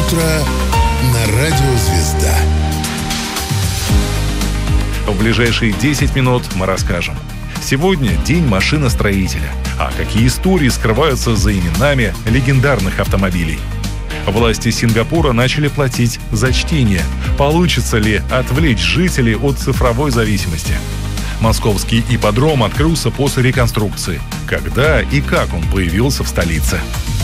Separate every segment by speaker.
Speaker 1: Утро на радио «Звезда».
Speaker 2: В ближайшие 10 минут мы расскажем. Сегодня День машиностроителя. А какие истории скрываются за именами легендарных автомобилей? Власти Сингапура начали платить за чтение. Получится ли отвлечь жителей от цифровой зависимости? Московский ипподром открылся после реконструкции. Когда и как он появился в столице?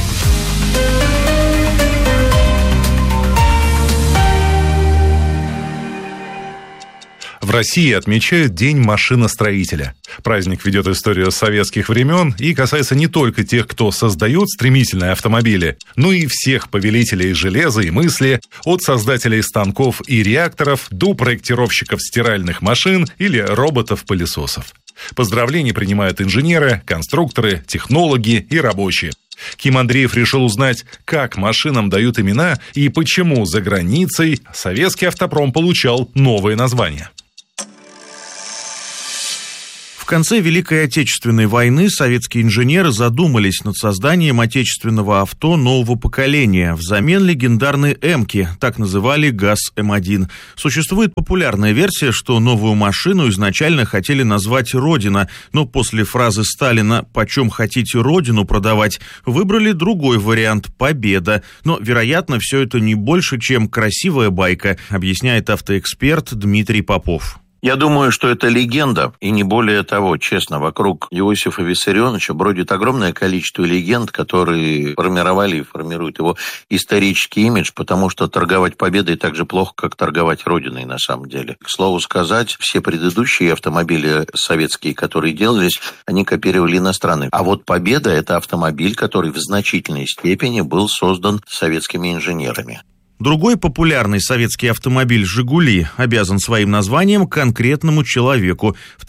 Speaker 2: В России отмечают День машиностроителя. Праздник ведет историю советских времен и касается не только тех, кто создает стремительные автомобили, но и всех повелителей железа и мысли, от создателей станков и реакторов до проектировщиков стиральных машин или роботов-пылесосов. Поздравления принимают инженеры, конструкторы, технологи и рабочие. Ким Андреев решил узнать, как машинам дают имена и почему за границей советский автопром получал новые названия.
Speaker 3: В конце Великой Отечественной войны советские инженеры задумались над созданием отечественного авто нового поколения взамен легендарной «Эмки», так называли ГАЗ-М1. Существует популярная версия, что новую машину изначально хотели назвать «Родина», но после фразы Сталина «почем хотите Родину продавать» выбрали другой вариант «Победа». Но, вероятно, все это не больше, чем красивая байка, объясняет автоэксперт Дмитрий Попов.
Speaker 4: Я думаю, что это легенда, и не более того, честно, вокруг Иосифа Виссарионовича бродит огромное количество легенд, которые формировали и формируют его исторический имидж, потому что торговать победой так же плохо, как торговать родиной на самом деле. К слову сказать, все предыдущие автомобили советские, которые делались, они копировали иностранные. А вот «Победа» — это автомобиль, который в значительной степени был создан советскими инженерами.
Speaker 3: Другой популярный советский автомобиль «Жигули» обязан своим названием конкретному человеку. В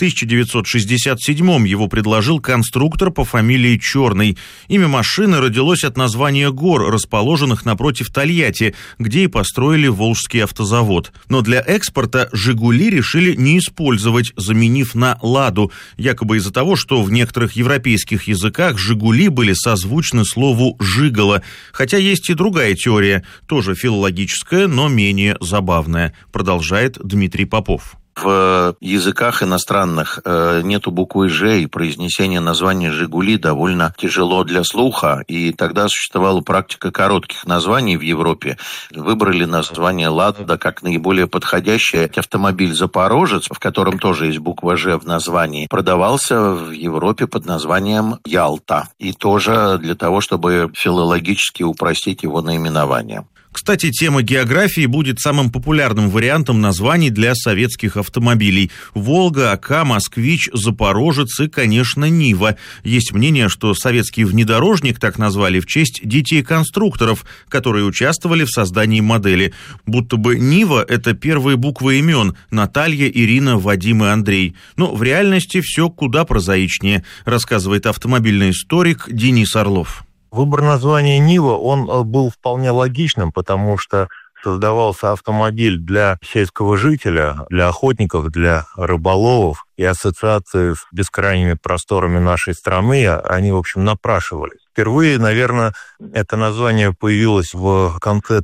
Speaker 3: 1967-м его предложил конструктор по фамилии Черный. Имя машины родилось от названия гор, расположенных напротив Тольятти, где и построили Волжский автозавод. Но для экспорта «Жигули» решили не использовать, заменив на «Ладу», якобы из-за того, что в некоторых европейских языках «Жигули» были созвучны слову «жигало». Хотя есть и другая теория, тоже филологическая, но менее забавная, продолжает Дмитрий Попов.
Speaker 4: В языках иностранных нету буквы «Ж», и произнесение названия «Жигули» довольно тяжело для слуха, и тогда существовала практика коротких названий в Европе. Выбрали название «Лада» как наиболее подходящее. Автомобиль «Запорожец», в котором тоже есть буква «Ж» в названии, продавался в Европе под названием «Ялта», и тоже для того, чтобы филологически упростить его наименование.
Speaker 3: Кстати, тема географии будет самым популярным вариантом названий для советских автомобилей. «Волга», «Ока», «Москвич», «Запорожец» и, конечно, «Нива». Есть мнение, что советский внедорожник так назвали в честь детей-конструкторов, которые участвовали в создании модели. Будто бы «Нива» — это первые буквы имен — Наталья, Ирина, Вадим и Андрей. Но в реальности все куда прозаичнее, рассказывает автомобильный историк Денис Орлов.
Speaker 5: Выбор названия «Нива», он был вполне логичным, потому что создавался автомобиль для сельского жителя, для охотников, для рыболовов, и ассоциации с бескрайними просторами нашей страны, они, в общем, напрашивались. Впервые, наверное, это название появилось в конце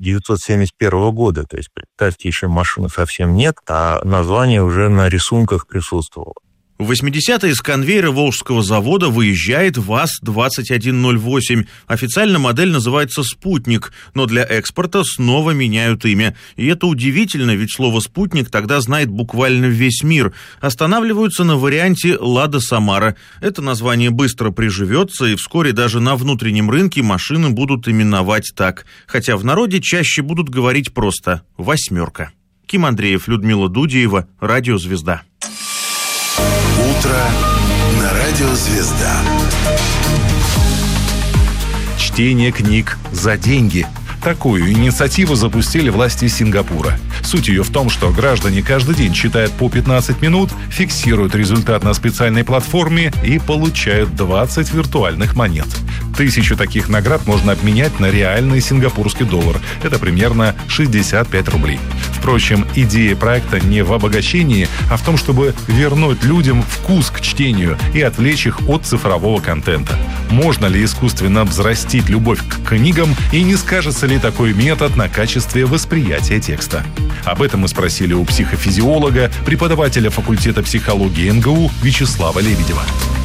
Speaker 5: 1971 года, то есть, представьте, еще машины совсем нет, а название уже на рисунках присутствовало.
Speaker 3: В 80-е с конвейера Волжского завода выезжает ВАЗ-2108. Официально модель называется «Спутник», но для экспорта снова меняют имя. И это удивительно, ведь слово «спутник» тогда знает буквально весь мир. Останавливаются на варианте «Лада Самара». Это название быстро приживется, и вскоре даже на внутреннем рынке машины будут именовать так. Хотя в народе чаще будут говорить просто «восьмерка». Ким Андреев, Людмила Дудеева, Радио «Звезда».
Speaker 1: Утро на радио «Звезда».
Speaker 2: Чтение книг за деньги. Такую инициативу запустили власти Сингапура. Суть ее в том, что граждане каждый день читают по 15 минут, фиксируют результат на специальной платформе и получают 20 виртуальных монет. 1000 таких наград можно обменять на реальный сингапурский доллар. Это примерно 65 рублей. Впрочем, идея проекта не в обогащении, а в том, чтобы вернуть людям вкус к чтению и отвлечь их от цифрового контента. Можно ли искусственно взрастить любовь к книгам и не скажется ли такой метод на качестве восприятия текста? Об этом мы спросили у психофизиолога, преподавателя факультета психологии МГУ Вячеслава Лебедева.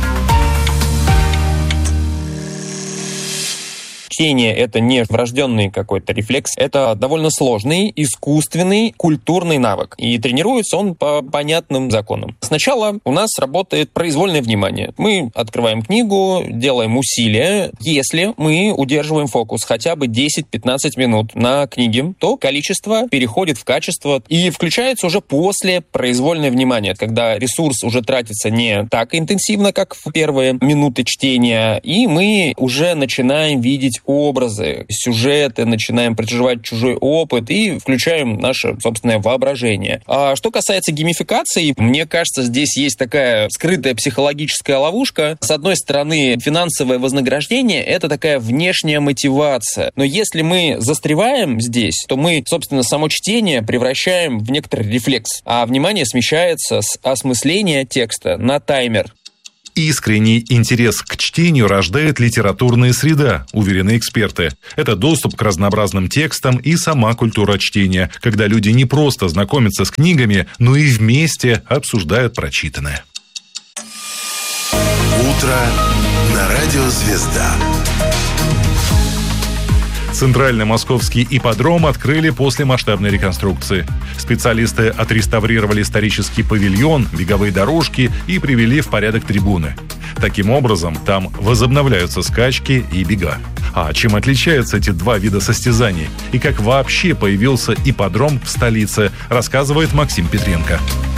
Speaker 6: Чтение — это не врожденный какой-то рефлекс, это довольно сложный, искусственный, культурный навык. И тренируется он по понятным законам. Сначала у нас работает произвольное внимание. Мы открываем книгу, делаем усилия. Если мы удерживаем фокус хотя бы 10-15 минут на книге, то количество переходит в качество и включается уже после произвольного внимания, когда ресурс уже тратится не так интенсивно, как в первые минуты чтения, и мы уже начинаем видеть образы, сюжеты, начинаем проживать чужой опыт и включаем наше собственное воображение. А что касается геймификации, мне кажется, здесь есть такая скрытая психологическая ловушка. С одной стороны, финансовое вознаграждение — это такая внешняя мотивация. Но если мы застреваем здесь, то мы, собственно, само чтение превращаем в некоторый рефлекс, а внимание смещается с осмысления текста на таймер.
Speaker 2: Искренний интерес к чтению рождает литературная среда, уверены эксперты. Это доступ к разнообразным текстам и сама культура чтения, когда люди не просто знакомятся с книгами, но и вместе обсуждают прочитанное.
Speaker 1: Утро на радио «Звезда».
Speaker 2: Центральный московский ипподром открыли после масштабной реконструкции. Специалисты отреставрировали исторический павильон, беговые дорожки и привели в порядок трибуны. Таким образом, там возобновляются скачки и бега. А чем отличаются эти два вида состязаний? И как вообще появился ипподром в столице, рассказывает Максим Петренко.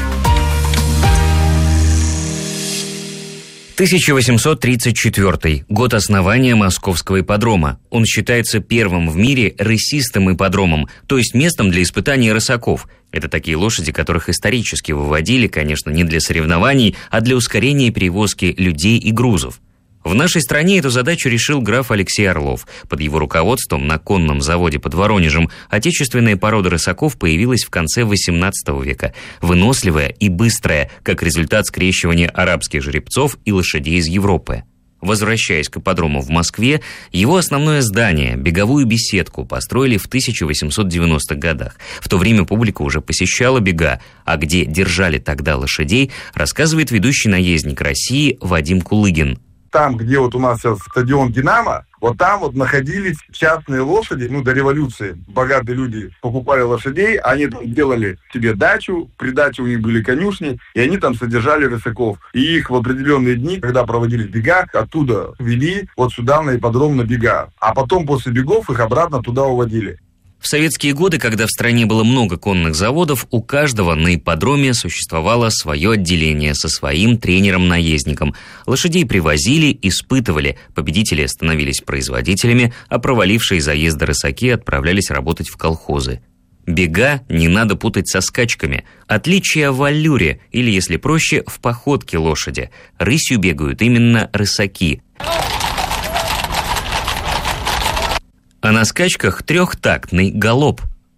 Speaker 7: 1834 год основания Московского ипподрома. Он считается первым в мире рысистым ипподромом, то есть местом для испытаний рысаков. Это такие лошади, которых исторически выводили, конечно, не для соревнований, а для ускорения перевозки людей и грузов. В нашей стране эту задачу решил граф Алексей Орлов. Под его руководством на конном заводе под Воронежем отечественная порода рысаков появилась в конце XVIII века. Выносливая и быстрая, как результат скрещивания арабских жеребцов и лошадей из Европы. Возвращаясь к ипподрому в Москве, его основное здание, беговую беседку, построили в 1890-х годах. В то время публика уже посещала бега, а где держали тогда лошадей, рассказывает ведущий наездник России Вадим Кулыгин.
Speaker 8: Там, где вот у нас сейчас стадион «Динамо», вот там вот находились частные лошади, до революции. Богатые люди покупали лошадей, они там делали себе дачу, при даче у них были конюшни, и они там содержали рысаков. И их в определенные дни, когда проводились бега, оттуда вели вот сюда на ипподром на бега. А потом после бегов их обратно туда уводили.
Speaker 7: В советские годы, когда в стране было много конных заводов, у каждого на ипподроме существовало свое отделение со своим тренером-наездником. Лошадей привозили, испытывали, победители становились производителями, а провалившие заезды рысаки отправлялись работать в колхозы. Бега не надо путать со скачками. Отличие в аллюре, или, если проще, в походке лошади. Рысью бегают именно рысаки. А на скачках трехтактный галоп.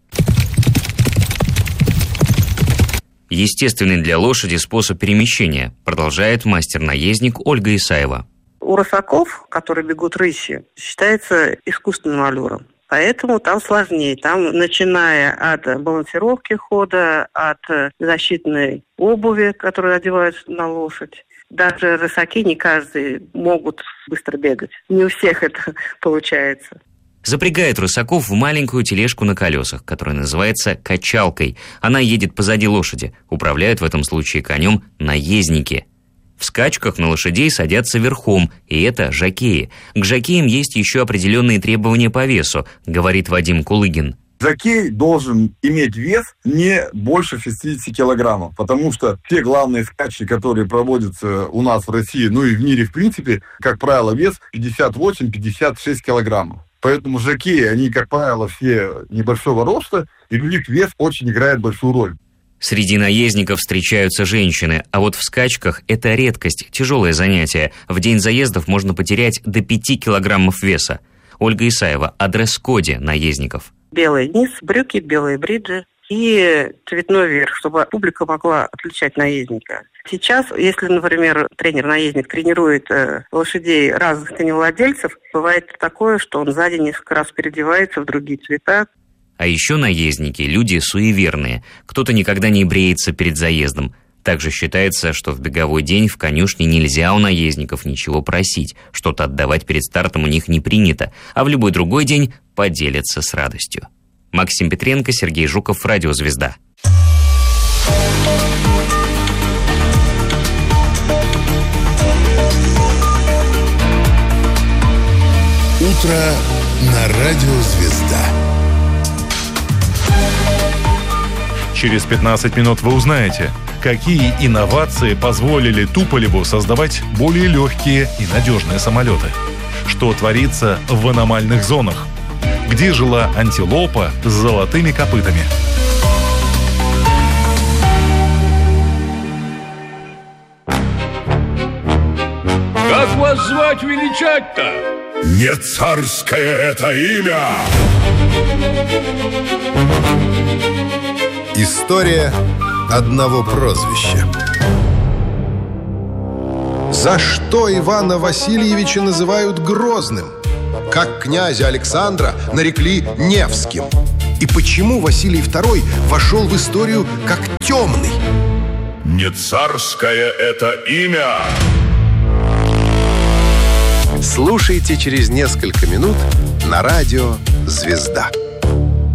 Speaker 7: Естественный для лошади способ перемещения, продолжает мастер-наездник Ольга Исаева.
Speaker 9: У рысаков, которые бегут рысью, считается искусственным аллюром. Поэтому там сложнее. Там, начиная от балансировки хода, от защитной обуви, которую одевают на лошадь. Даже рысаки не каждый могут быстро бегать. Не у всех это получается.
Speaker 7: Запрягает рысаков в маленькую тележку на колесах, которая называется качалкой. Она едет позади лошади. Управляют в этом случае конем наездники. В скачках на лошадей садятся верхом, и это жокеи. К жокеям есть еще определенные требования по весу, говорит Вадим Кулыгин.
Speaker 8: Жокей должен иметь вес не больше 60 килограммов, потому что те главные скачки, которые проводятся у нас в России, и в мире в принципе, как правило, вес 58-56 килограммов. Поэтому жокеи, они, как правило, все небольшого роста, и у них вес очень играет большую роль.
Speaker 7: Среди наездников встречаются женщины, а вот в скачках это редкость, тяжелое занятие. В день заездов можно потерять до 5 килограммов веса. Ольга Исаева о дресс-коде наездников.
Speaker 9: Белый низ, брюки, белые бриджи, и цветной верх, чтобы публика могла отличать наездника. Сейчас, если, например, тренер-наездник тренирует лошадей разных коневладельцев, бывает такое, что он сзади несколько раз переодевается в другие цвета.
Speaker 7: А еще наездники – люди суеверные. Кто-то никогда не бреется перед заездом. Также считается, что в беговой день в конюшне нельзя у наездников ничего просить, что-то отдавать перед стартом у них не принято, а в любой другой день поделятся с радостью. Максим Петренко, Сергей Жуков, Радиозвезда.
Speaker 1: Утро на Радиозвезда.
Speaker 2: Через 15 минут вы узнаете, какие инновации позволили Туполеву создавать более легкие и надежные самолеты. Что творится в аномальных зонах. Где жила антилопа с золотыми копытами.
Speaker 10: Как вас звать величать-то?
Speaker 1: Не царское это имя! История одного прозвища. За что Ивана Васильевича называют Грозным? Как князя Александра нарекли Невским? И почему Василий II вошел в историю как темный?
Speaker 10: Не царское это имя!
Speaker 1: Слушайте через несколько минут на радио «Звезда».